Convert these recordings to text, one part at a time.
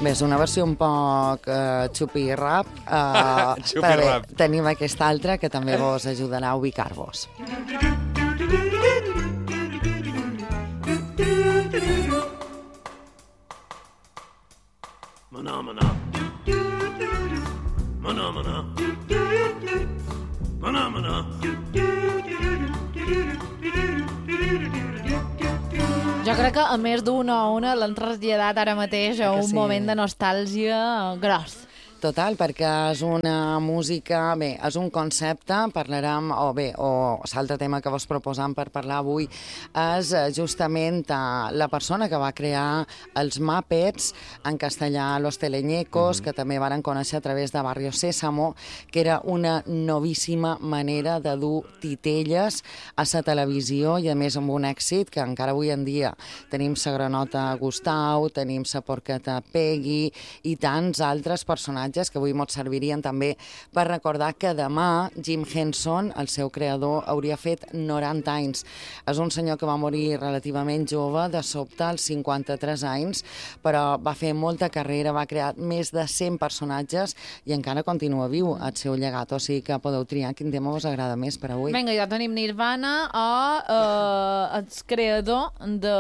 Bé, és una versió un poc xupi-rap, Xupi rap. Tenim aquesta altra que també vos ajudarà a ubicar-vos. Maná, maná. Maná, maná. Maná, maná. Jo crec que a més d'una a una l'han traslladat ara mateix a un moment de nostàlgia gros. Total, perquè és una música... Bé, és un concepte, parlarem... O l'altre tema que vos proposam per parlar avui és justament la persona que va crear els Muppets, en castellà Los Teleñecos, que també varen conèixer a través de Barrio Sésamo, que era una novíssima manera de dur titelles a la televisió i, a més, amb un èxit que encara avui en dia tenim la Granota Gustau, tenim la Porqueta Peggy i tants altres personatges que avui ens servirien també per recordar que demà Jim Henson, el seu creador, hauria fet 90 anys. És un senyor que va morir relativament jove, de sobte, als 53 anys, però va fer molta carrera, va crear més de 100 personatges i encara continua viu el seu llegat. O sigui que podeu triar quin tema us agrada més per avui. Vinga, ja tenim Nirvana o el creador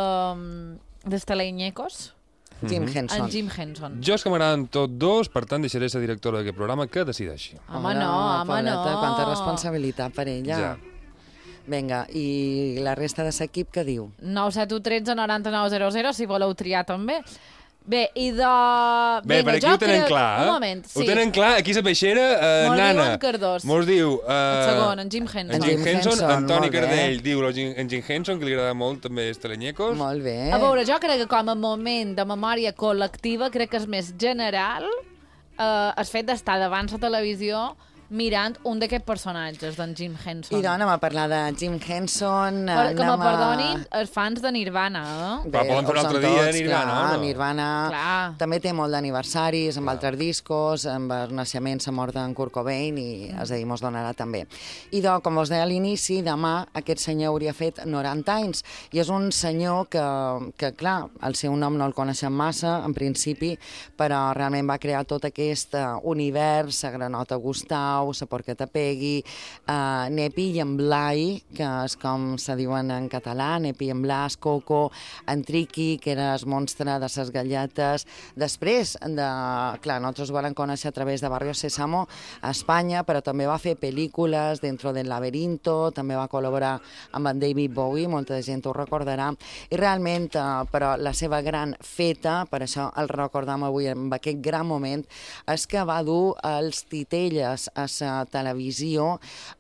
de Teleñecos. Jim Henson. En Jim Henson. Jo és que m'agraden tots dos, per tant deixaré la directora d'aquest programa que decideixi. Home, no. Quanta responsabilitat per ella. Ja. Vinga, i la resta de l'equip què diu? 971 13 99 00, si voleu triar també. Bé, i de... Bé, per aquí ho tenen clar, eh? Un moment, sí. Ho tenen clar, aquí a la peixera, Mos Nana. diu en Cardós. Mos diu... El segon, en Jim Henson. En Jim Henson, Antoni molt bé. Cardell diu en Jim Henson, que li agrada molt també els Teleñecos. Molt bé. A veure, jo crec que com a moment de memòria col·lectiva crec que és més general el fet d'estar davant la televisió mirant un d'aquests personatges d'en Jim Henson. I doncs anem a parlar de Jim Henson. Que me perdonin els fans de Nirvana, eh? Però poden fer un altre dia Nirvana, clar, no? Nirvana Clar. també té molt d'aniversaris, amb altres discos, amb el naixement, la mort d'en Kurt Cobain, i és a dir, mos donarà també. I com us deia a l'inici, demà aquest senyor hauria fet 90 anys, i és un senyor que clar, el seu nom no el coneixem massa, en principi, però realment va crear tot aquest univers, la Granota Gustau, la Porqueta Peggy, Nepi i en Blai, que és com se diuen en català, Nepi i en Blas, Coco, en Triqui, que era el monstre de les galletes. Després, clar, nosaltres ho vam conèixer a través de Barrio Sésamo a Espanya, però també va fer pel·lícules Dentro del laberinto, també va col·laborar amb en David Bowie, molta gent ho recordarà, i realment, però la seva gran feta, per això el recordam avui en aquest gran moment, és que va dur els titelles a la televisió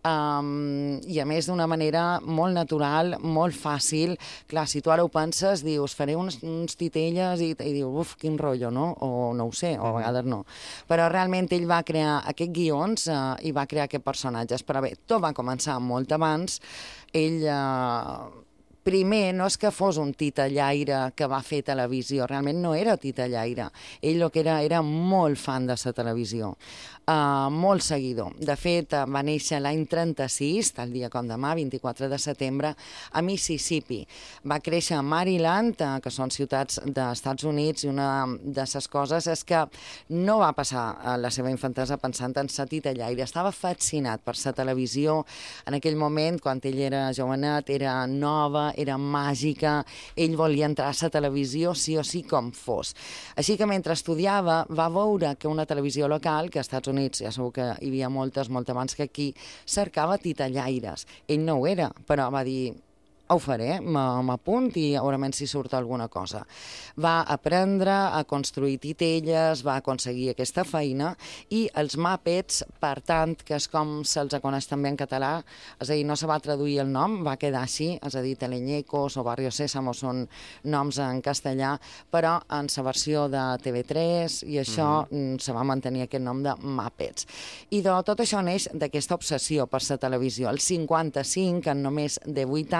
i a més d'una manera molt natural, molt fàcil. Clar, si tu ara ho penses, dius, faré uns titelles i dius, uf, quin rotllo, no? O no ho sé, o a vegades no. Però realment ell va crear aquests guions i va crear aquests personatges. Però bé, tot va començar molt abans. Ell... Primer, no és que fos un titellaire que va fer televisió, realment no era titellaire. Ell el que era molt fan de la televisió, molt seguidor. De fet, va néixer l'any 36, tal dia com demà, 24 de setembre, a Mississippi. Va créixer a Maryland, que són ciutats dels Estats Units, i una de les coses és que no va passar la seva infantesa pensant en la titellaire. Estava fascinat per la televisió. En aquell moment, quan ell era jovenet, era nova, era màgica, ell volia entrar a la televisió sí o sí com fos. Així que mentre estudiava va veure que una televisió local, que als Estats Units ja segur que hi havia moltes, molt abans que aquí, cercava titellaires. Ell no ho era, però va dir... Ho faré, m'apunt i segurament si surt alguna cosa. Va aprendre a construir titelles, va aconseguir aquesta feina i els Muppets, per tant, que és com se'ls coneix també en català, és a dir, no se va traduir el nom, va quedar així, és a dir, Teleñecos o Barrio Sésamo són noms en castellà, però en la versió de TV3 i això se va mantenir aquest nom de Muppets. I tot això neix d'aquesta obsessió per la televisió. El 55, en només de 8 anys,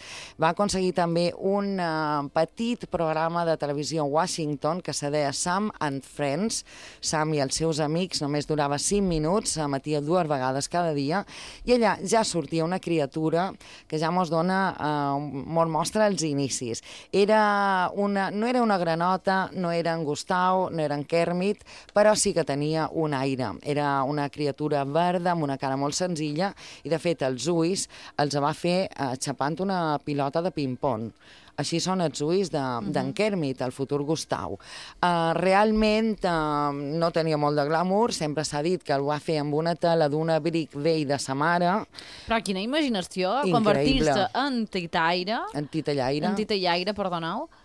Va aconseguir també un petit programa de televisió a Washington que se deia Sam and Friends. Sam i els seus amics, només durava 5 minuts, emetia 2 vegades cada dia, i allà ja sortia una criatura que ja mos mostra els inicis. No era una granota, no era en Gustau, no era en Kermit, però sí que tenia un aire. Era una criatura verda amb una cara molt senzilla i, de fet, els ulls els va fer xapant una pilota de ping-pong. Així són els ulls d'en Kermit, el futur Gustau. Realment no tenia molt de glamour, sempre s'ha dit que el va fer amb una tela d'un abric vell de sa mare. Però quina imaginació, Increïble. Convertir-se en titallaire, perdoneu,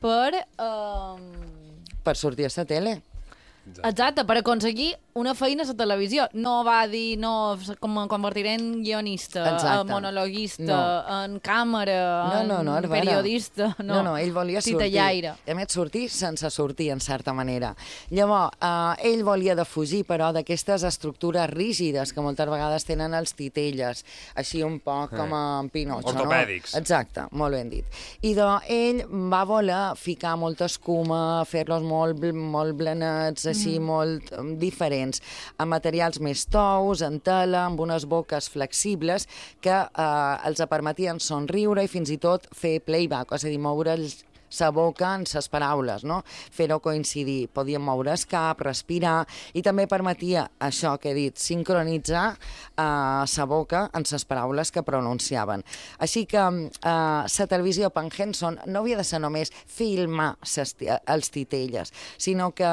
Per sortir a la tele. Exacte, per aconseguir una feina a la televisió. No va dir, no, com em convertiré en guionista, en monologuista, en càmera, en periodista. No, ell volia sortir. Titellaire. A més, sortir sense sortir, en certa manera. Llavors, ell volia defugir, però, d'aquestes estructures rígides que moltes vegades tenen els titelles, així un poc com en Pinotxo, no? Ortopèdics. Exacte, molt ben dit. I ell va voler ficar molta escuma, fer-los molt blanets, així molt diferents, amb materials més tous, en tela, amb unes boques flexibles que els permetien somriure i fins i tot fer playback, és a dir, moure sa boca en ses paraules, no? Fer-ho coincidir. Podien moure el cap, respirar, i també permetia això que he dit, sincronitzar sa boca en ses paraules que pronunciaven. Així que la televisió per Henson no havia de ser només filmar els titelles, sinó que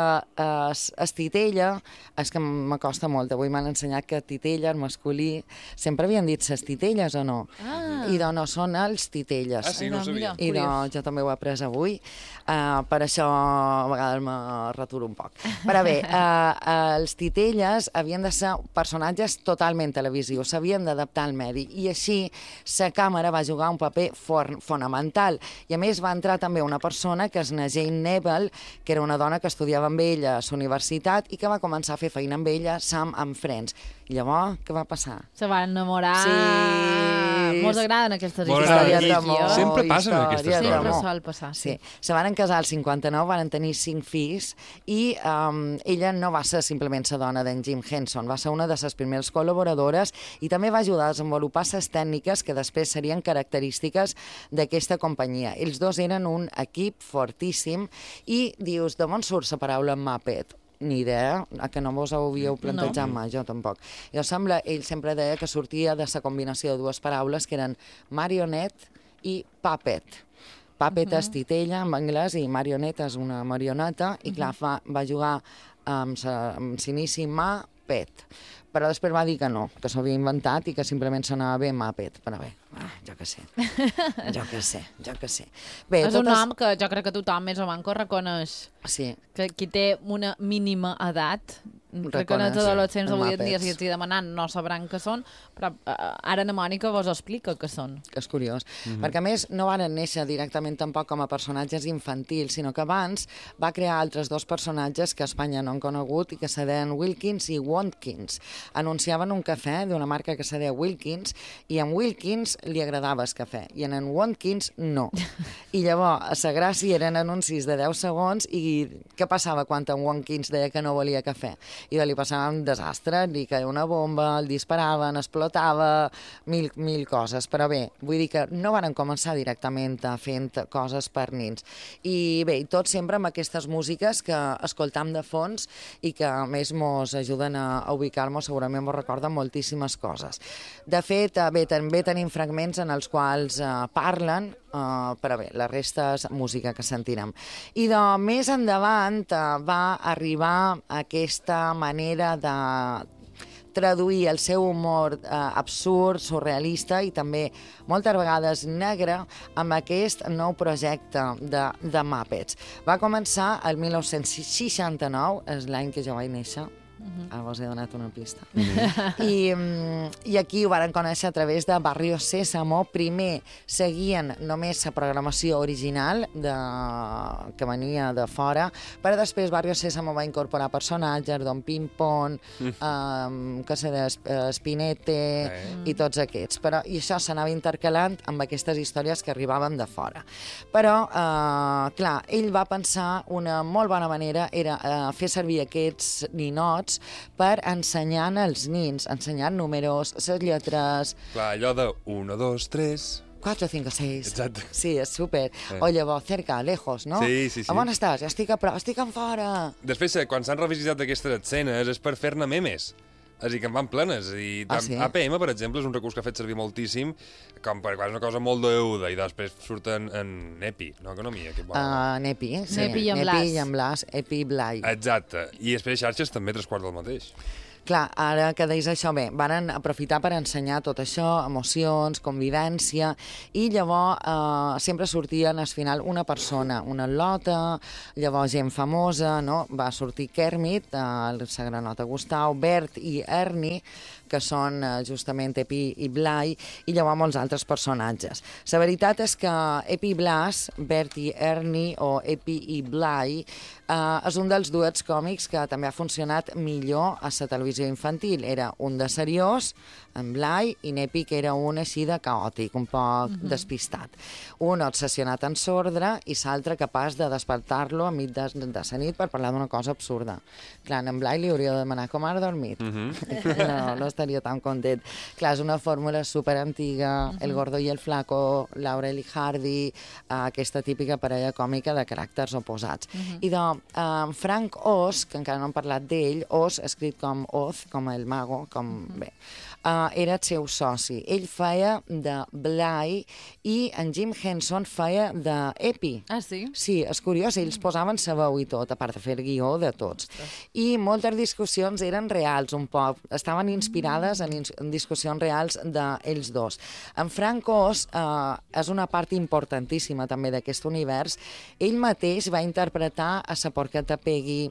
es titella, és que m'acosta molt, avui m'han ensenyat que titella, el masculí, sempre havien dit ses titelles o no? I no, són els titelles. Ah, sí, no ho sabia. I jo també ho he après avui, per això a vegades me returo un poc. Però bé, els titelles havien de ser personatges totalment televisius, s'havien d'adaptar al medi, i així la càmera va jugar un paper fonamental. I a més va entrar també una persona que és na Jane Neville, que era una dona que estudiava amb ella a la universitat i que va començar a fer feina amb ella, Sam and Friends. I llavors, què va passar? Se va enamorar. Sí. Mos agraden aquestes Històries històries d'amor. Sempre passen aquestes coses. Sempre sol passar, sí. Se van casar al 59, van tenir 5 fills, i ella no va ser simplement la dona d'en Jim Henson, va ser una de les primeres col·laboradores i també va ajudar a desenvolupar les tècniques que després serien característiques d'aquesta companyia. Ells dos eren un equip fortíssim i dius, d'on surt la paraula Muppet? Ni idea, que no vos ho havíeu plantejat mai, jo tampoc. Ell sempre deia que sortia de la combinació de 2 paraules que eren marionette i puppet. Puppet és titella en anglès i marioneta és una marioneta, i clar, va jugar amb l'inici Muppet, però després va dir que no, que s'ho havia inventat i que simplement sonava bé Muppet. Però bé, jo què sé. Bé, és un nom que jo crec que tothom més o manco reconeix. Sí. Que qui té una mínima edat, crec que els adolescents d'avui en dia, si els hi demanen, no sabran què són, però ara na Mònica vos explica què són. Que és curiós, perquè a més no van néixer directament tampoc com a personatges infantils, sinó que abans va crear altres 2 personatges que a Espanya no han conegut i que se deien Wilkins i Watkins. Anunciaven un cafè d'una marca que se deia Wilkins, i a Wilkins li agradava el cafè, i en Watkins no. I llavors, la gràcia eren anuncis de 10 segons, i què passava quan en Watkins deia que no volia cafè? I li passava un desastre, li caia una bomba, el disparaven, explotava, mil coses. Però bé, vull dir que no van començar directament fent coses per nins. I bé, tot sempre amb aquestes músiques que escoltam de fons i que a més mos ajuden a ubicar-nos, segurament mos recorden moltíssimes coses. De fet, bé, també tenim fragments en els quals parlen, però bé, la resta és música que sentirem. I més endavant va arribar aquesta manera de traduir el seu humor absurd, surrealista i també moltes vegades negre amb aquest nou projecte de Muppets. Va començar el 1969, és l'any que jo vaig néixer. Ara vos he donat una pista. I aquí ho varen conèixer a través de Barrio Sésamo. Primer seguien només la programació original que venia de fora, però després Barrio Sésamo va incorporar personatges, Don Pimpón, Spinete i tots aquests. I això s'anava intercalant amb aquestes històries que arribaven de fora. Però, clar, ell va pensar una molt bona manera era fer servir aquests ninots per ensenyant als nins, ensenyant números, les lletres... Clar, allò de 1, 2, 3... 4, 5, 6. Exacte. Sí, és súper. O llavors, cerca, lejos, no? Sí. A on estàs? Ja estic a prop, estic en fora. Després, quan s'han revisitat aquestes escenes, és per fer-ne memes. És a dir, que en van plenes. I sí? APM, per exemple, és un recurs que ha fet servir moltíssim, com per quan és una cosa molt d'euda, i després surten en Epi, no? Economia. Nepi, sí. Nepi i en Blas. Epi i Blai. Exacte. I després xarxes també 3/4 del mateix. Clar, ara que deies això, bé, varen aprofitar per ensenyar tot això, emocions, convivència, i llavors sempre sortien al final una persona, una lota, llavors gent famosa, no? Va sortir Kermit, el sagranota Gustau, Bert i Ernie, que són justament Epi i Blai, i llavors molts altres personatges. La veritat és que Epi i Blas, Bert i Ernie, o Epi i Blai, és un dels duets còmics que també ha funcionat millor a la televisió infantil. Era un de seriós, en Blai, i Epi, que era un així de caòtic, un poc despistat. Un obsessionat en sordre i l'altre capaç de despertar-lo a mig de la nit per parlar d'una cosa absurda. Clar, en Blai li hauria de demanar com ha dormit. No estaria tan content. Clar, és una fórmula superantiga, el gordo i el flaco, Laurel i Hardy, aquesta típica parella còmica de caràcters oposats. I doncs, Frank Oz, que encara no hem parlat d'ell, Oz, escrit com Oz, com el mago, com bé, era el seu soci. Ell feia de Blai i en Jim Henson feia d'Epi. Ah, sí? Sí, és curiós, ells posaven sa veu i tot, a part de fer el guió de tots. I moltes discussions eren reals, un poc. Estaven inspirades en discussions reals d'ells dos. En Frank Oz és una part importantíssima també d'aquest univers. Ell mateix va interpretar a la porqueta Peggy,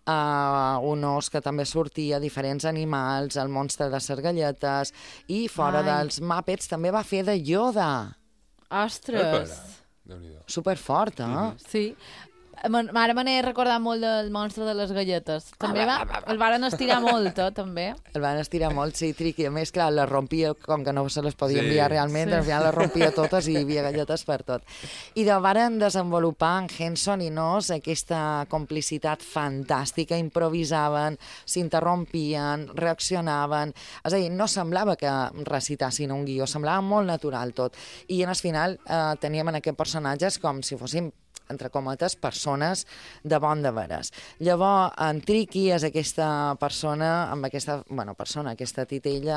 un os que també sortia, diferents animals, el monstre de les galletes, i fora dels Muppets també va fer de Yoda. Ostres! Déu-n'hi-do. Superfort, Sí. Ara me n'he recordat molt del monstre de les galletes. També el varen estirar molt, també. El van estirar molt, sí, Triqui. A més, clar, les rompia, com que no se les podia enviar realment, al final les rompia totes i hi havia galletes per tot. I varen desenvolupar en Henson i Oz aquesta complicitat fantàstica, improvisaven, s'interrompien, reaccionaven. És a dir, no semblava que recitassin un guió, semblava molt natural tot. I al final teníem en aquests personatges com si fossin entre cometes, persones de bon de veres. Llavors, en Triqui és aquesta persona, amb aquesta, aquesta titella,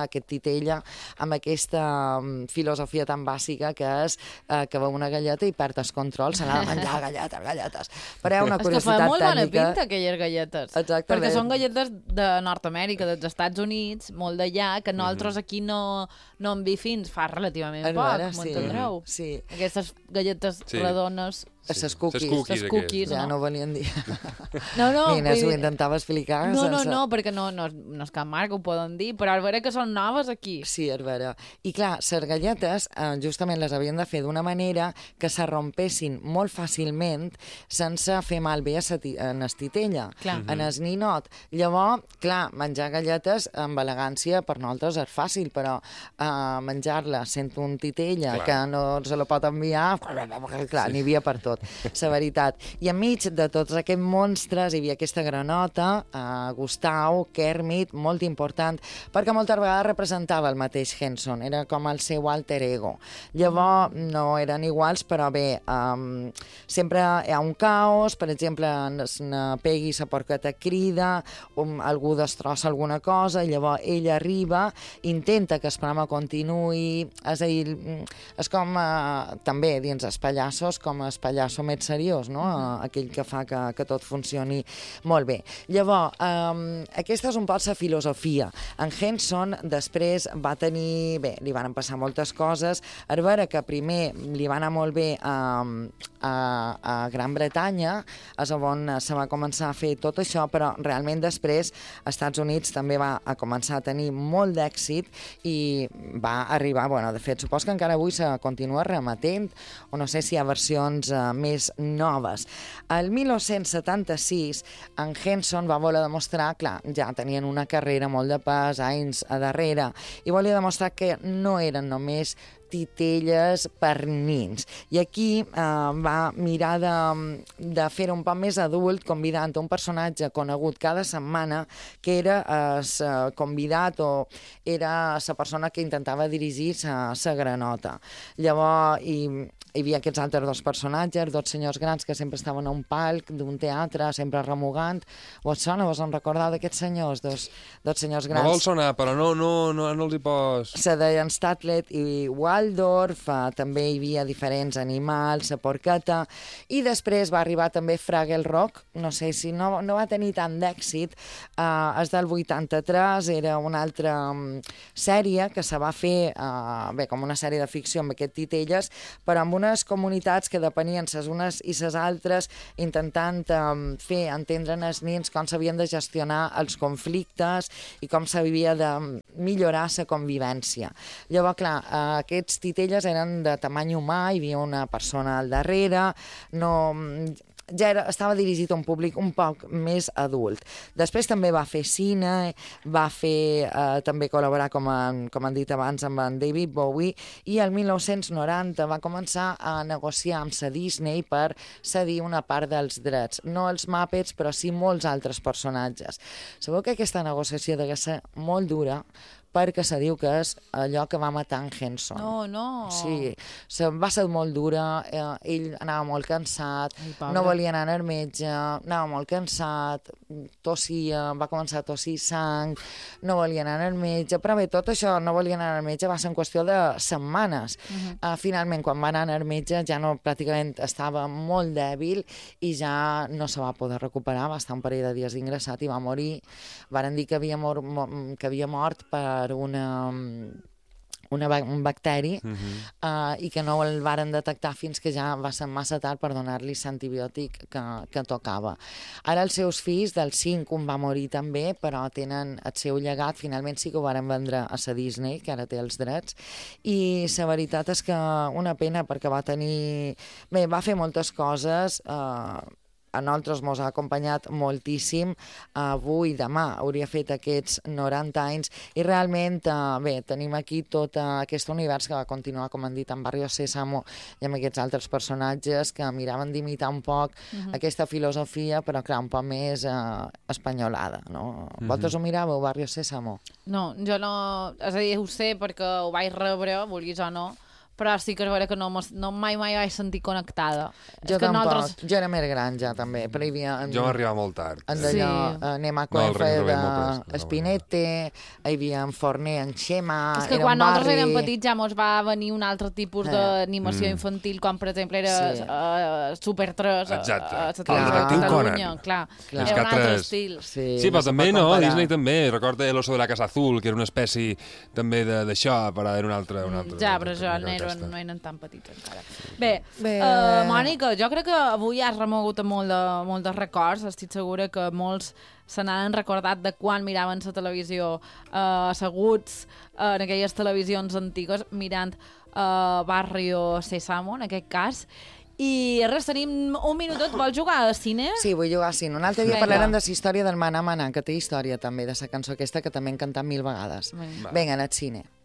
amb aquesta filosofia tan bàsica que és que veu una galleta i perd el control, se l'ha de menjar galletes. Però hi ha una curiositat tècnica. És que fa molt bona pinta, aquelles galletes. Exactament. Perquè són galletes de Nord-Amèrica, dels Estats Units, molt d'allà, que nosaltres aquí no hem vist fins fa relativament poc, m'entendreu? Sí. Aquestes galletes redones... Les cookies. Ja no venien dir. No. Inés, ho intentava explicar. No, perquè no és cap marca, ho poden dir, però és vera que són noves aquí. Sí, és vera. I clar, les galletes justament les havien de fer d'una manera que se rompessin molt fàcilment sense fer malbé en el titella, en el ninot. Llavors, clar, menjar galletes amb elegància per nosaltres és fàcil, però menjar-la sent un titella que no se la pot enviar, clar, n'hi havia per tot. La veritat. I enmig de tots aquests monstres hi havia aquesta granota, Gustau, Kermit, molt important, perquè moltes vegades representava el mateix Henson, era com el seu alter ego. Llavors, no eren iguals, però bé, sempre hi ha un caos, per exemple, Peggy la porqueta crida, algú destrossa alguna cosa, i llavors ella arriba, intenta que el programa continuï, és a dir, és com també dins els pallassos, com els pallassos braço més seriós, no? Aquell que fa que tot funcioni molt bé. Llavors, aquesta és un poc la filosofia. En Henson després va tenir... Bé, li van passar moltes coses. A veure que primer li va anar molt bé a Gran Bretanya, és on se va començar a fer tot això, però realment després als Estats Units també va a començar a tenir molt d'èxit i va arribar, bueno, de fet, supos que encara avui se continua remetent, o no sé si hi ha versions més noves. El 1976, en Henson va voler demostrar, clar, ja tenien una carrera molt de pas, anys a darrere, i volia demostrar que no eren només titelles per nins. I aquí va mirar de fer un poc més adult, convidant un personatge conegut cada setmana, que era el convidat o era la persona que intentava dirigir la granota. Llavors, hi havia aquests altres dos personatges, dos senyors grans que sempre estaven a un palc d'un teatre, sempre remugant. Vos sona? Vos en recordeu d'aquests senyors? Dos senyors grans. No vol sonar, però no els hi pos... Se deien Statlet i Waldorf, també hi havia diferents animals, la porqueta, i després va arribar també Fraggle Rock, no sé si no va tenir tant d'èxit, és del 83, era una altra sèrie que se va fer, bé, com una sèrie de ficció amb aquest titelles, però amb unes comunitats que depenien les unes i les altres, intentant fer entendre als nens com s'havien de gestionar els conflictes i com s'havia de millorar la convivència. Llavors, clar, aquests titelles eren de tamany humà, hi havia una persona al darrere, estava dirigit a un públic un poc més adult. Després també va fer cine, va fer també col·laborar, com han dit abans, amb en David Bowie, i el 1990 va començar a negociar amb la Disney per cedir una part dels drets. No els Muppets, però sí molts altres personatges. Sabeu que aquesta negociació ha de ser molt dura, perquè se diu que és allò que va matar en Henson. No. Sí, va ser molt dura, ell anava molt cansat, no volia anar al metge, anava molt cansat, tossia, va començar a tossir sang, no volia anar al metge, però bé, tot això, no volia anar al metge, va ser en qüestió de setmanes. Finalment, quan va anar al metge, ja no, pràcticament estava molt dèbil i ja no se va poder recuperar, va estar un parell de dies ingressat i va morir. Varen dir que havia mort per un bacteri i que no el varen detectar fins que ja va ser massa tard per donar-li l'antibiòtic que tocava. Ara els seus fills, del 5, un va morir també, però tenen el seu llegat, finalment sí que ho varen vendre a la Disney, que ara té els drets, i la veritat és que una pena perquè va tenir... Bé, va fer moltes coses, a nosaltres ens ha acompanyat moltíssim, avui, demà, hauria fet aquests 90 anys, i realment, bé, tenim aquí tot aquest univers que va continuar, com han dit, amb Barrio Sésamo i amb aquests altres personatges que miraven d'imitar un poc aquesta filosofia, però clar, un poc més espanyolada, no? Vosaltres ho miràveu, Barrio Sésamo? No, jo no... És a dir, ho sé perquè ho vaig rebre, vulguis o no, però sí que és vera que no mai vaig sentir connectada. Jo tampoc, jo era més gran ja també, però hi havia... Jo m'arribava molt tard. Anem a Coen de Spinette, hi havia en Forner, en Xema, és que quan nosaltres érem petits ja mos va venir un altre tipus d'animació infantil, com per exemple era Super 3, exacte, el detectiu Conan. Clar, era un altre estil. Sí, però també, no? Disney també. Recorda l'oso de la Casa Azul, que era una espècie també d'això, però era un altre... Ja, però això no eren tan petits encara. Bé, Mònica, jo crec que avui has remogut molt de records. Estic segura que molts se n'han recordat de quan miraven la televisió asseguts en aquelles televisions antigues mirant Barrio Sésamo, en aquest cas. I res, tenim un minutot. Vols jugar al cine? Sí, vull jugar al cine. Un altre dia parlarem de la història del Mana Mana, que té història també, de la cançó aquesta que també hem cantat 1000 vegades. Vinga, al cine.